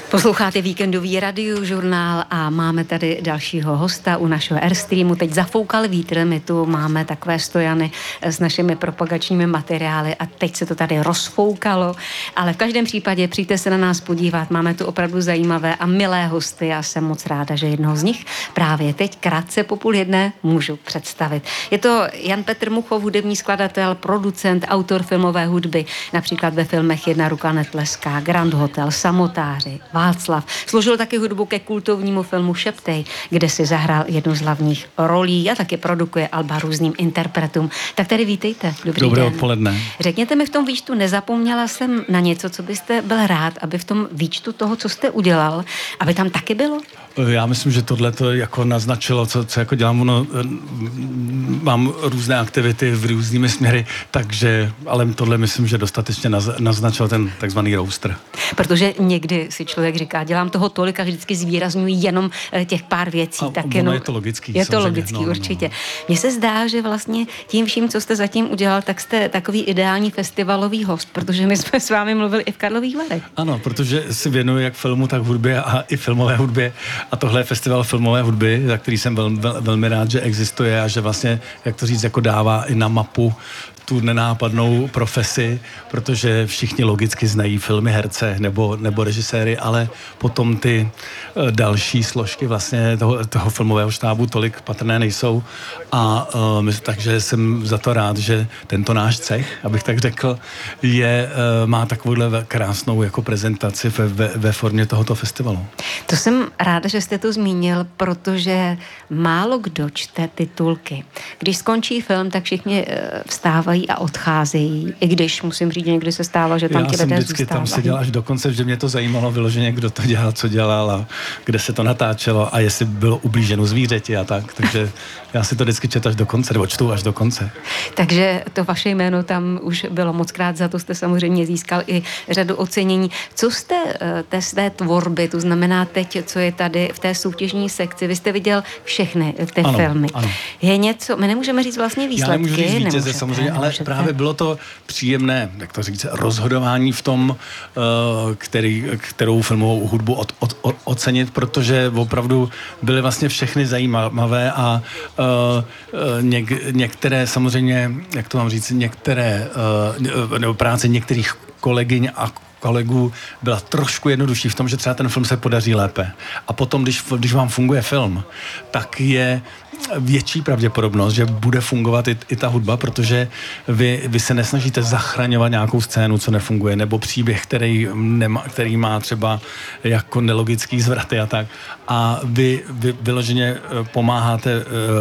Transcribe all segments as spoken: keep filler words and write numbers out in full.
Posloucháte víkendový radiožurnál a máme tady dalšího hosta u našeho Airstreamu. Teď zafoukal vítr, my tu máme takové stojany s našimi propagačními materiály a teď se to tady rozfoukalo, ale v každém případě přijďte se na nás podívat, máme tu opravdu zajímavé a milé hosty. Já jsem moc ráda, že jednoho z nich právě teď krátce po půl jedné můžu představit. Je to Jan Petr Muchov, hudební skladatel, producent, autor filmové hudby, například ve filmech Jedna ruka netleská, Grand Hotel, Samotáři, Václav. Složil taky hudbu ke kultovnímu filmu Šeptej, kde si zahrál jednu z hlavních rolí a taky produkuje alba různým interpretům. Tak tady vítejte. Dobrý Dobré den. odpoledne. Řekněte mi v tom výčtu, nezapomněla jsem na něco, co byste byl rád, aby v tom výčtu toho, co jste udělal, aby tam taky bylo? Já myslím, že tohle to jako naznačilo, co, co jako dělám. Ono, mám různé aktivity v různými směry, takže, ale tohle myslím, že dostatečně naz, naznačil ten takzvaný roaster. Protože někdy si člověk říká, dělám toho tolik a vždycky zvýrazňuji jenom těch pár věcí. A tak jenom, je to logický. Je to logický, no, určitě. No. Mně se zdá, že vlastně tím vším, co jste zatím udělal, tak jste takový ideální festivalový host, protože my jsme s vámi mluvili i v Karlových Varech. Ano, protože si věnuji jak filmu, tak hudbě a i filmové hudbě. A tohle je festival filmové hudby, za který jsem vel, vel, velmi rád, že existuje a že vlastně, jak to říct, jako dává i na mapu tu nenápadnou profesi, protože všichni logicky znají filmy, herce nebo, nebo režiséry, ale potom ty uh, další složky vlastně toho, toho filmového štábu tolik patrné nejsou a uh, my, takže jsem za to rád, že tento náš cech, abych tak řekl, je, uh, má takovouhle krásnou jako prezentaci ve, ve, ve formě tohoto festivalu. To jsem ráda, že jste to zmínil, protože málo kdo čte titulky. Když skončí film, tak všichni uh, vstávají a odcházejí, i když musím říct, někdy se stává, že tam Já ti lidé jsem vždycky zůstávají. tam seděl až do konce, že mě to zajímalo vyloženě, kdo to dělal, co dělal a kde se to natáčelo a jestli bylo ublíženo zvířeti a tak, takže já si to vždycky čet až do konce, nebo čtu až do konce. Takže to vaše jméno tam už bylo moc krát, za to jste samozřejmě získal i řadu ocenění. Co jste té své tvorby, to znamená teď, co je tady v té soutěžní sekci, vy jste viděl všechny ty ano, filmy. Ano. Je něco, my nemůžeme říct vlastně výsledky. Já nemůžu říct vítěze nemůžete, samozřejmě, ale nemůžete. právě bylo to příjemné, jak to říct, rozhodování v tom, který, kterou filmovou hudbu od, od, od, ocenit, protože opravdu byly vlastně všechny zajímavé a uh, něk, některé samozřejmě, jak to mám říct, některé, uh, nebo práce některých kolegyň a kolegů byla trošku jednodušší v tom, že třeba ten film se podaří lépe. A potom, když, když vám funguje film, tak je větší pravděpodobnost, že bude fungovat i, i ta hudba, protože vy, vy se nesnažíte zachraňovat nějakou scénu, co nefunguje, nebo příběh, který, nema, který má třeba jako nelogický zvraty a tak. A vy, vy vyloženě pomáháte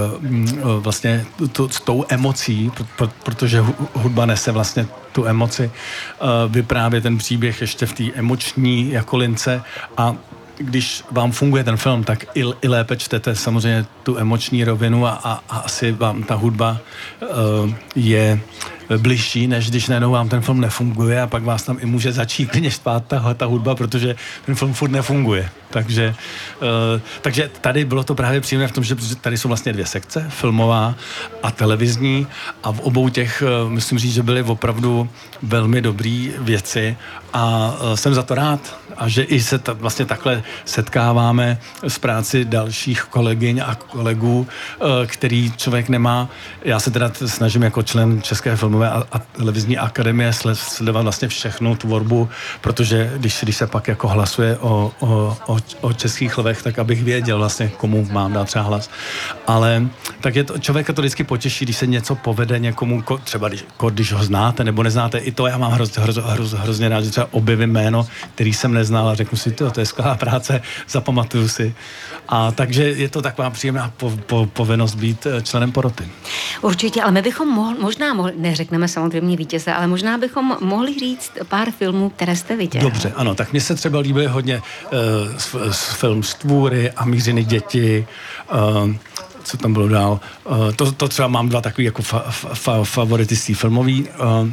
uh, vlastně to, s tou emocí, pro, protože hudba nese vlastně tu emoci, uh, vyprávět ten příběh ještě v té emoční jako lince a když vám funguje ten film, tak i, i lépe čtete samozřejmě tu emoční rovinu a, a, a asi vám ta hudba uh, je bližší, než když najednou vám ten film nefunguje a pak vás tam i může začít klidně štvát ta, ta hudba, protože ten film furt nefunguje. Takže, uh, takže tady bylo to právě příjemné v tom, že tady jsou vlastně dvě sekce, filmová a televizní a v obou těch, uh, myslím říct, že byly opravdu velmi dobrý věci a uh, jsem za to rád a že i se ta, vlastně takhle setkáváme s práci dalších kolegyň a kolegů, uh, který člověk nemá. Já se teda snažím jako člen České filmové a, a televizní akademie sledovat vlastně všechnu tvorbu, protože když, když se pak jako hlasuje o, o, o o českých lvech, tak abych věděl vlastně, komu mám dát třeba hlas. Ale tak je to, člověka to vždycky potěší, když se něco povede někomu, třeba když, když ho znáte nebo neznáte, i to já mám hroz, hroz, hroz, hrozně rád, že třeba objevím jméno, který jsem neznal a řeknu si, to, to je skvělá práce, zapamatuju si. A takže je to taková příjemná po, po, povinnost být členem poroty. Určitě, ale my bychom mohl, možná mohli, neřekneme samozřejmě vítěze, ale možná bychom mohli říct pár filmů, které jste viděl. Dobře, ano, tak mně se třeba líbí hodně uh, s film Stvůry a Mířiny děti, uh, co tam bylo dál. Uh, to, to třeba mám dva takový jako fa, fa, favority z té filmové uh, uh,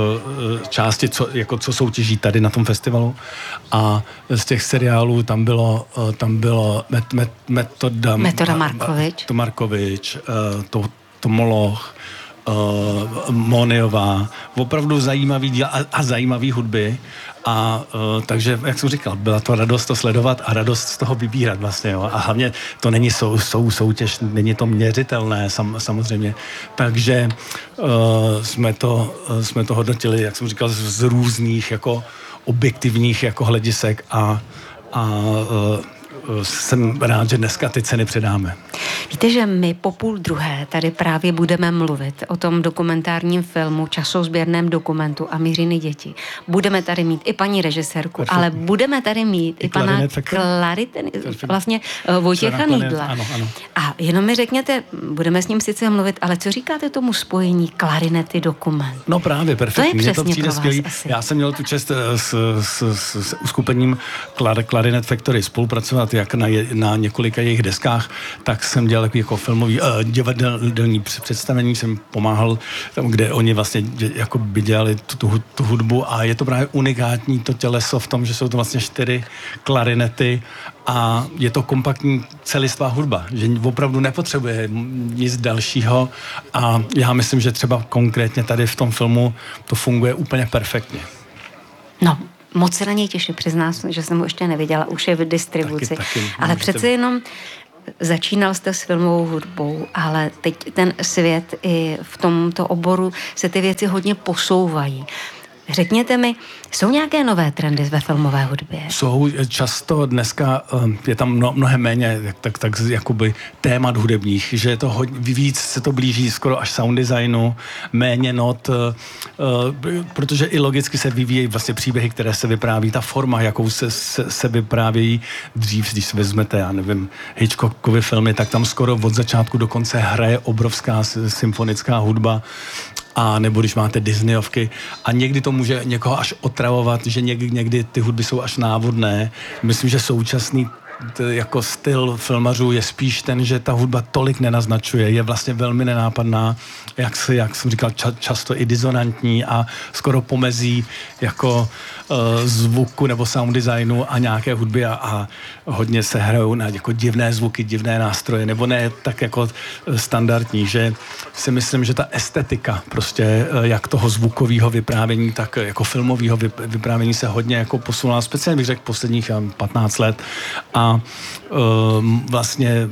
části, co, jako, co soutěží tady na tom festivalu. A z těch seriálů tam bylo, uh, tam bylo met, met, Metoda, Metoda Markovič. To Markovič, uh, to, to Moloch, uh, Moniová, opravdu zajímavý díl a, a zajímavý hudby. A uh, takže, jak jsem říkal, byla to radost to sledovat a radost z toho vybírat vlastně, jo. A hlavně to není sou, sou, soutěž, není to měřitelné sam, samozřejmě. Takže uh, jsme, to, uh, jsme to hodnotili, jak jsem říkal, z, z různých jako objektivních jako hledisek a, a uh, jsem rád, že dneska ty ceny předáme. Víte, že my po půl druhé tady právě budeme mluvit o tom dokumentárním filmu, časozběrném dokumentu a Mířiny děti. Budeme tady mít i paní režisérku, Perfect. Ale budeme tady mít i, i pana Clarity, vlastně Vojtěcha Nýdla. Ano, ano. A jenom mi řekněte, budeme s ním sice mluvit, ale co říkáte tomu spojení klarinety dokument? No právě, perfektní. To je přesně to skvělý. Já jsem měl tu čest s, s, s, s uskupením Clarinet Factory spolupracovat jak na, je, na několika jejich deskách, tak jsem dělal jako filmový, uh, divadelní představení, jsem pomáhal tam, kde oni vlastně jako by dělali tu, tu, tu hudbu a je to právě unikátní to těleso v tom, že jsou to vlastně čtyři klarinety a je to kompaktní celistvá hudba, že opravdu nepotřebuje nic dalšího a já myslím, že třeba konkrétně tady v tom filmu to funguje úplně perfektně. No, moc se na něj těším, přiznám, že jsem ho ještě neviděla, už je v distribuci, taky, taky, ale přece jenom začínal jste s filmovou hudbou, ale teď ten svět i v tomto oboru se ty věci hodně posouvají. Řekněte mi, jsou nějaké nové trendy ve filmové hudbě? Jsou často dneska, je tam mnohem méně tak, tak jakoby témat hudebních, že je to hodně, víc se to blíží skoro až sound designu, méně not, protože i logicky se vyvíjejí vlastně příběhy, které se vypráví, ta forma, jakou se, se, se vyprávějí dřív, když vezmete, já nevím, Hitchcockovy filmy, tak tam skoro od začátku do konce hraje obrovská symfonická hudba, a nebo když máte Disneyovky a někdy to může někoho až otravovat, že někdy, někdy ty hudby jsou až návodné. Myslím, že současný t, jako styl filmařů je spíš ten, že ta hudba tolik nenaznačuje, je vlastně velmi nenápadná, jak, se, jak jsem říkal, ča, často i disonantní a skoro pomezí jako uh, zvuku nebo sound designu a nějaké hudby a, a hodně se hrajou na jako divné zvuky, divné nástroje, nebo ne tak jako standardní, že si myslím, že ta estetika prostě jak toho zvukového vyprávění, tak jako filmového vyprávění se hodně jako posunula, speciálně bych řekl posledních patnáct let a um, vlastně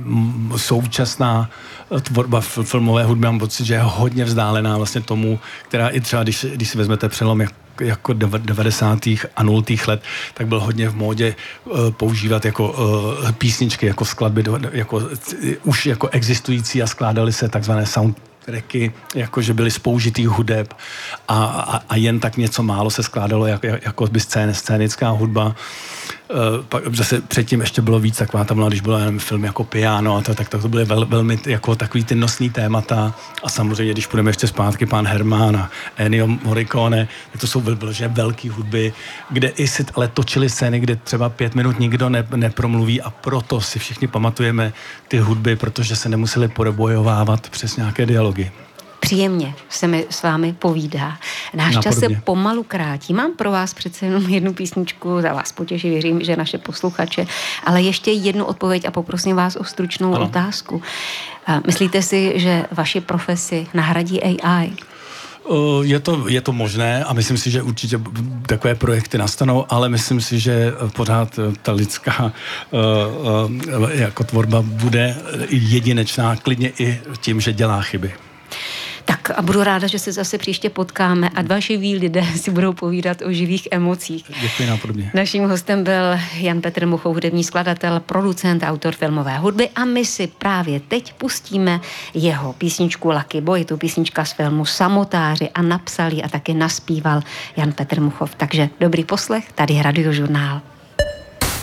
současná tvorba filmové hudby, mám pocit, že je hodně vzdálená vlastně tomu, která i třeba, když, když si vezmete přelom jak jako devadesátých a nultých let, tak byl hodně v módě uh, používat jako uh, písničky, jako skladby, jako, uh, už jako existující a skládaly se takzvané soundtracky, jako že byly z použitých hudeb a, a, a jen tak něco málo se skládalo jako, jako by scén, scénická hudba. Uh, pak zase předtím ještě bylo víc taková tam, když bylo jenom film jako Piano a to, tak to byly vel, velmi jako takový ty nosný témata a samozřejmě, když půjdeme ještě zpátky pán Herman a Ennio Morricone, tak to jsou vyloženě velký hudby, kde i si ale točili scény, kde třeba pět minut nikdo ne, nepromluví a proto si všichni pamatujeme ty hudby, protože se nemuseli porebojovávat přes nějaké dialogy. Příjemně se mi s vámi povídá. Náš čas se pomalu krátí. Mám pro vás přece jenom jednu písničku, za vás potěší, věřím, že naše posluchače, ale ještě jednu odpověď a poprosím vás o stručnou ano. otázku. Myslíte si, že vaši profesi nahradí A I? Je to, je to možné a myslím si, že určitě takové projekty nastanou, ale myslím si, že pořád ta lidská jako tvorba bude jedinečná, klidně i tím, že dělá chyby. Tak a budu ráda, že se zase příště potkáme a dva živí lidé si budou povídat o živých emocích. Děkuji nápodobně. Naším hostem byl Jan Petr Muchou, hudební skladatel, producent, autor filmové hudby a my si právě teď pustíme jeho písničku Lucky Boy, je to písnička z filmu Samotáři a napsal ji a taky naspíval Jan Petr Muchov. Takže dobrý poslech, tady je Radiožurnál.